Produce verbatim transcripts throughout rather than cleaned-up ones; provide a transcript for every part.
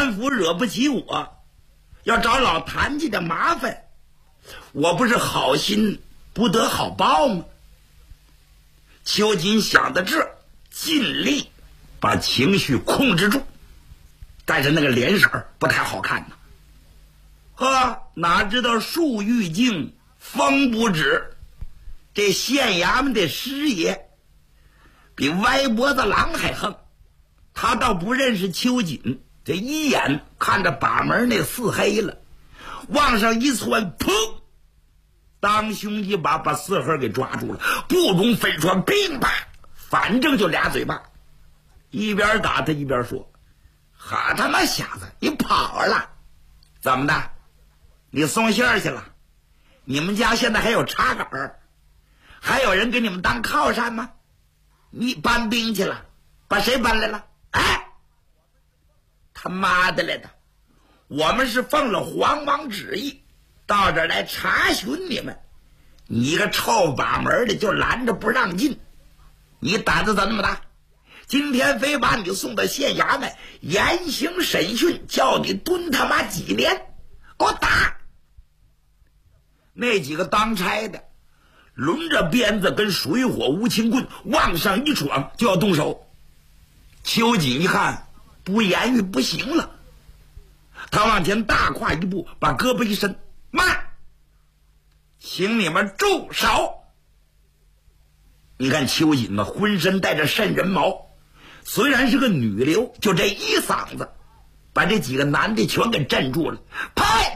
官府惹不起我，要找老谭家的麻烦，我不是好心不得好报吗？秋瑾想到这，尽力把情绪控制住，但是那个脸色不太好看呢。呵，哪知道树欲静风不止，这县衙门的师爷比歪脖子狼还横，他倒不认识秋瑾，这一眼看着把门那四黑了，往上一窜，砰，当胸一把把四黑给抓住了，不容分川，乒啪，反正就俩嘴巴，一边打他一边说：好他妈小子，你跑了，怎么的？你送信儿去了？你们家现在还有茶杆儿，还有人给你们当靠山吗？你搬兵去了，把谁搬来了？哎，他妈的来的！我们是奉了皇王旨意到这儿来查询你们，你一个臭把门的就拦着不让进，你胆子怎么那么大？今天非把你送到县衙门严刑审讯，叫你蹲他妈几年，给我打！那几个当差的抡着鞭子跟水火无情棍往上一闯，就要动手。秋瑾一看不言语不行了，他往前大跨一步，把胳膊一伸，慢，请你们住手！你看秋瑾呢，浑身带着渗人毛，虽然是个女流，就这一嗓子把这几个男的全给镇住了。拍！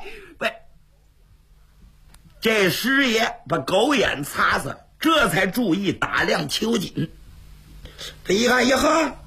这师爷把狗眼擦擦，这才注意打量秋瑾。这一看，呀呵，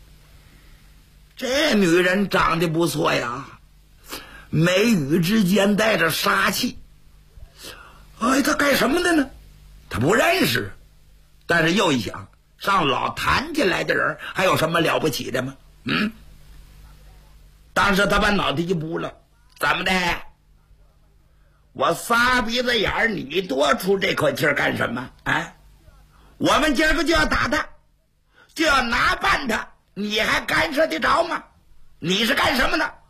这女人长得不错呀，眉宇之间带着杀气。哎，她干什么的呢？他不认识，但是又一想，上老谭家来的人还有什么了不起的吗？嗯，当时他把脑袋一拨了，怎么的？我仨鼻子眼儿，你多出这口气干什么啊？我们今儿个就要打他，就要拿办他，你还干涉得着吗？你是干什么的？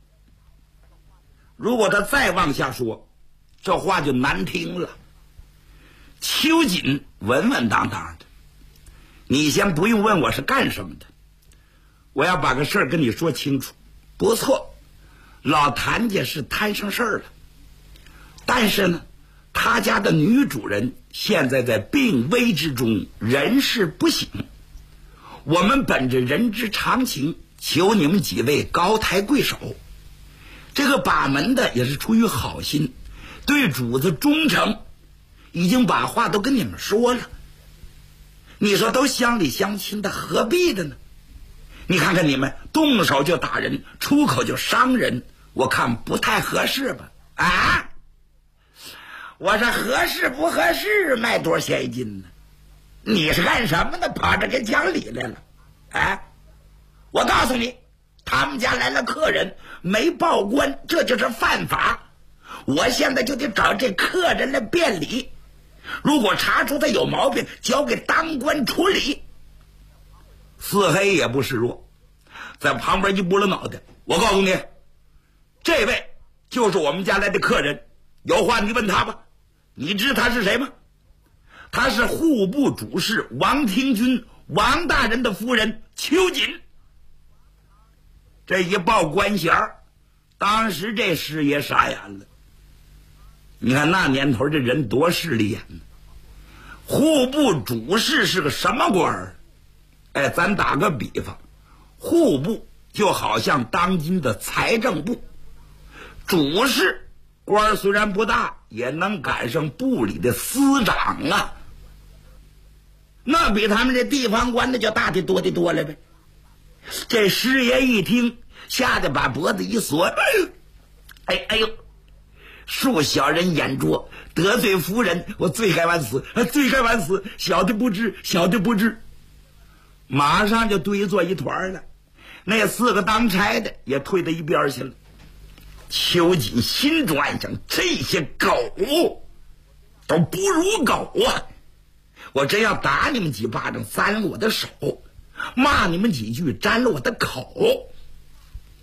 如果他再往下说，这话就难听了。秋瑾稳稳当当的，你先不用问我是干什么的，我要把个事儿跟你说清楚。不错，老谭家是摊上事儿了，但是呢，他家的女主人现在在病危之中，人事不省。我们本着人之常情，求你们几位高抬贵手。这个把门的也是出于好心，对主子忠诚，已经把话都跟你们说了。你说都乡里乡亲的，何必的呢？你看看你们动手就打人，出口就伤人，我看不太合适吧？啊！我说合适不合适，卖多少钱一斤呢？你是干什么的？跑这跟讲理来了？啊！我告诉你，他们家来了客人没报关，这就是犯法。我现在就得找这客人来辩理，如果查出他有毛病，交给当官处理。四黑也不示弱，在旁边一拨了脑袋，我告诉你，这位就是我们家来的客人，有话你问他吧。你知他是谁吗？他是户部主事王廷钧王大人的夫人秋瑾。这一报官衔，当时这师爷傻眼了。你看那年头这人多势利眼呢。户部主事是个什么官儿？哎，咱打个比方，户部就好像当今的财政部，主事官虽然不大，也能赶上部里的司长啊。那比他们这地方官的就大的多的多了呗。这师爷一听，吓得把脖子一缩，哎呦，哎哎呦，恕小人眼拙，得罪夫人，我罪该万死，罪该万死，小的不知，小的不知。马上就堆作一团了，那四个当差的也退到一边去了。秋瑾心中暗想，这些狗都不如狗啊！我真要打你们几巴掌，扇了我的手，骂你们几句，沾了我的口，